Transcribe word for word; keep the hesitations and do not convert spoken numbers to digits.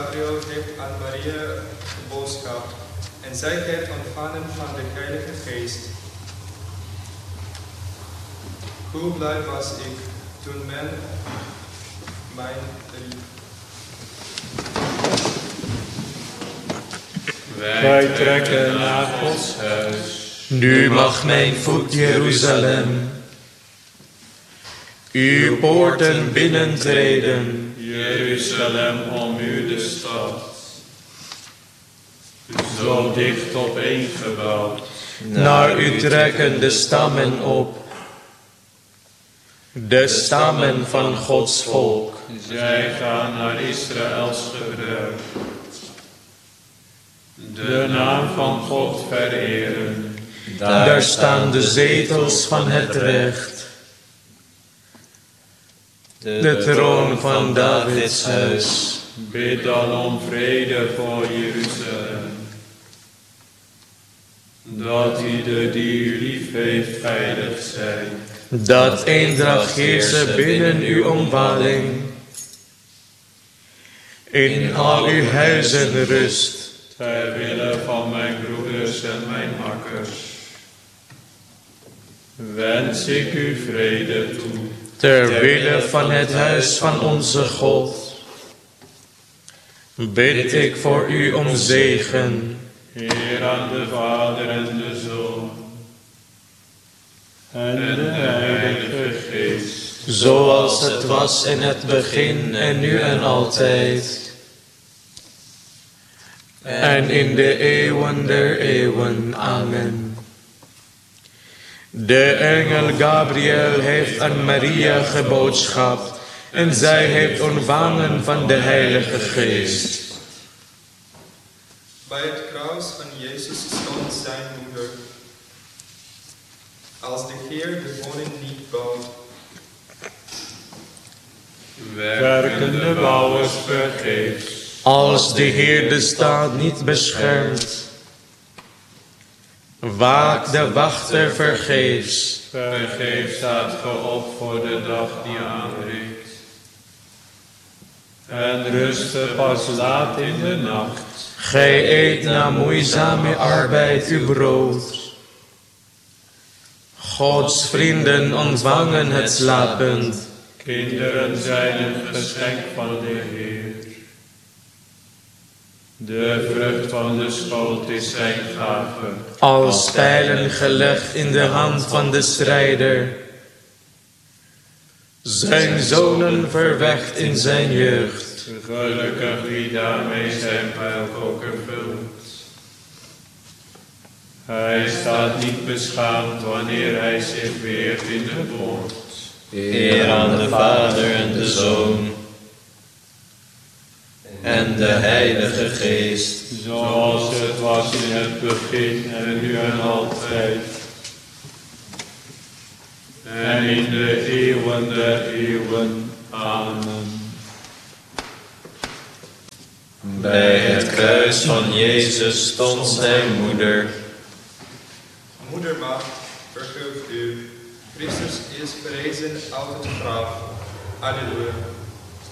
Gabriel heeft aan Maria geboodschapt en zij heeft ontvangen van de Heilige Geest. Hoe blij was ik toen men mij riep. Wij trekken naar Gods huis. Nu mag mijn voet Jeruzalem uw poorten binnentreden. Jeruzalem ommuurde stad, zo dicht opeengebouwd. Naar u trekken de stammen op, de stammen van Gods volk. Zij gaan naar Israëls gebruik, de naam van God vereren. Daar staan de zetels van het recht, de troon van Davids huis. Bid dan om vrede voor Jeruzalem, dat ieder die u lief heeft veilig zij. Dat eendracht heersen binnen uw omwaling, in al uw huizen rust. Ter wille van mijn broeders en mijn makkers, wens ik u vrede toe. Ter wille van het huis van onze God, bid ik voor u om zegen. Heer aan de Vader en de Zoon en de Heilige Geest, Zoals het was in het begin en nu en altijd, en in de eeuwen der eeuwen. Amen. De engel Gabriel heeft aan Maria geboodschapt en zij heeft ontvangen van de Heilige Geest. Bij het kruis van Jezus stond zijn moeder. Als de Heer de woning niet bouwt, werken de bouwers vergeefs. Als de Heer de staat niet beschermt, waakt de wachter vergeefs. Vergeefs staat ge op voor de dag die aanbreekt, en rustte pas laat in de nacht. Gij eet na moeizame arbeid uw brood. Gods vrienden ontvangen het slapend. Kinderen zijn een geschenk van de Heer. De vrucht van de schoot is zijn gave. Als pijlen gelegd in de hand van de strijder. Zijn zonen verwekt in zijn jeugd. Gelukkig wie daarmee zijn pijlkoker vult. Hij staat niet beschaamd wanneer hij zich weert in de poort. Eer aan de Vader en de Zoon en de Heilige Geest, zoals het was in het begin en nu en altijd, en in de eeuwen der eeuwen. Amen. Bij het kruis van Jezus stond zijn moeder. Moedermaagd, vergeef u. Christus is verrezen uit het graf. Halleluja.